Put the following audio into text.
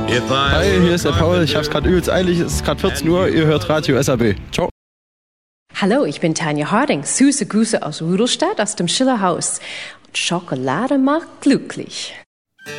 Hi, hier ist der Paul. Ich hab's gerade übelst eilig. Es ist gerade 14 Uhr. Ihr hört Radio SAB. Ciao. Hallo, ich bin Tanja Harding. Süße Grüße aus Rudolstadt, aus dem Schillerhaus. Und Schokolade macht glücklich.